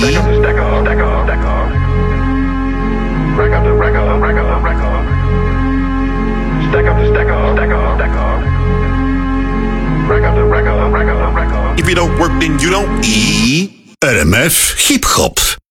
Stack up the stack up, stack up, stack up. Rack up the rack up, rack up, rack up. Stack up the stack up, stack up, stack up. Rack up the rack up, rack up, rack up. If you don't work, then you don't eat. RMF Hip Hop.